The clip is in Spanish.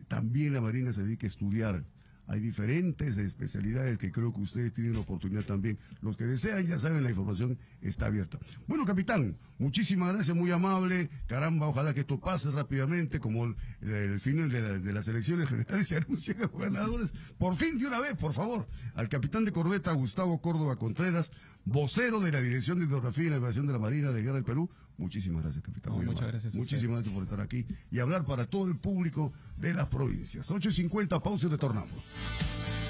también la Marina se dedica a estudiar. Hay diferentes especialidades que creo que ustedes tienen la oportunidad también. Los que desean, ya saben, la información está abierta. Bueno, capitán, muchísimas gracias, muy amable. Caramba, ojalá que esto pase rápidamente, como el final de las elecciones generales se anuncian a gobernadores. Por fin, de una vez, por favor. Al capitán de corbeta, Gustavo Córdoba Contreras, vocero de la Dirección de Hidrografía y Navegación de la Marina de Guerra del Perú. Muchísimas gracias, capitán. No, muchas gracias. Muchísimas gracias por estar aquí y hablar para todo el público de las provincias. 8:50, pausa y retornamos.